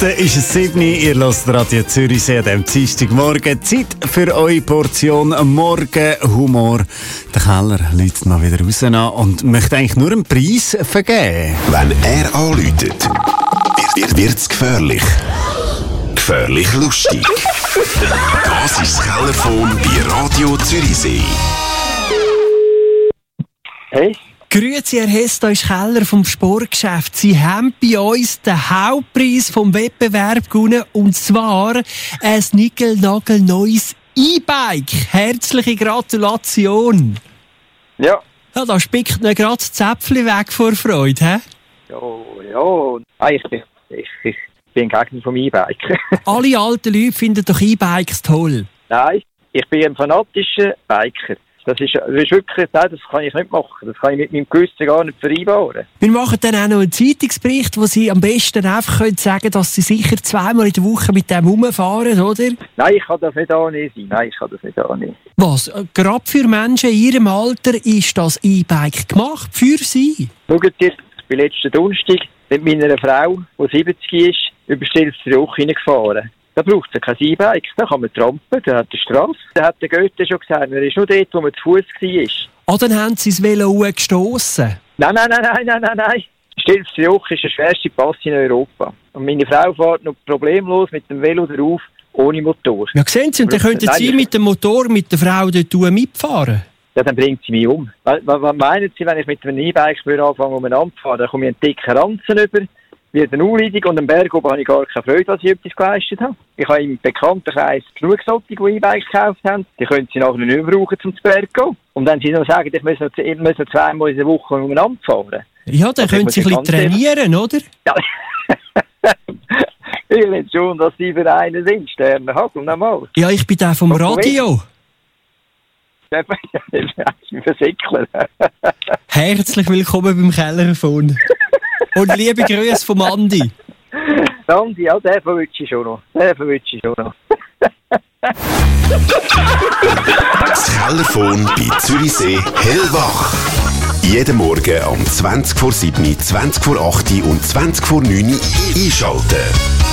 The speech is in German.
Minuten ist es 7 Uhr. Ihr hört Radio Zürichsee an diesem Dienstagmorgen. Zeit für eure Portion Morgenhumor. Der Keller läutet mal wieder raus und möchte eigentlich nur einen Preis vergeben. Wenn er anläutet, wird es gefährlich. Gefährlich lustig. Das ist das Kellerphone bei Radio Zürichsee. Hey. Grüezi, Herr Hess, da ist Keller vom Sportgeschäft. Sie haben bei uns den Hauptpreis vom Wettbewerb gewonnen, und zwar ein nickel-nagel-neues E-Bike. Herzliche Gratulation. Ja. Ja, da spickt noch gerade das Zäpfchen weg vor Freude, hä? Ja. Ich bin Gegner vom E-Bike. Alle alten Leute finden doch E-Bikes toll. Nein, ich bin ein fanatischer Biker. Das ist wirklich, nein, das kann ich nicht machen. Das kann ich mit meinem Gewissen gar nicht vereinbaren. Wir machen dann auch noch einen Zeitungsbericht, wo Sie am besten einfach sagen können, dass Sie sicher 2-mal in der Woche mit dem rumfahren, oder? Nein, ich kann das nicht annehmen. Was? Gerade für Menschen in Ihrem Alter ist das E-Bike gemacht? Für Sie? Schaut ihr, ich bin letzten Donnerstag mit meiner Frau, die 70 ist, über Stilfsbruch hineingefahren. Da braucht es kein E-Bike, da kann man trampen, da hat die Strasse. Da hat der Goethe schon gesagt, er ist nur dort, wo man zu Fuß war. Ah, dann haben Sie das Velo gestossen. Nein. Stilfsbruch ist der schwerste Pass in Europa. Und meine Frau fährt noch problemlos mit dem Velo drauf, ohne Motor. Ja, sehen Sie, und dann könnten Sie mit dem Motor mit der Frau dort mitfahren. Ja, dann bringt sie mich um. Was meinen Sie, wenn ich mit einem E-Bike anfange, umeinander zu fahren? Dann komme ich einen dicken Ranzen über, wird eine Unleitung, und am Berg oben habe ich gar keine Freude, dass ich etwas geleistet habe. Ich habe im Bekanntenkreis genug solche, die E-Bikes gekauft haben. Die können sie nachher nicht brauchen, um zum Berg zu gehen. Und wenn sie noch sagen, ich muss noch 2-mal in der Woche umeinander fahren. Ja, dann können Sie ein bisschen trainieren, oder? Ja. Ich will schon, dass die Vereine sind, Sterne, Hagel, nochmal. Ja, ich bin der vom Radio. Versickler. Herzlich willkommen beim Kellerphone. Und liebe Grüße vom Andi. Andi, ja, den verwünsche ich schon noch. Das Kellerphone bei Zürichsee hellwach. Jeden Morgen um 20 vor 7, 20 vor 8 und 20 vor 9 einschalten.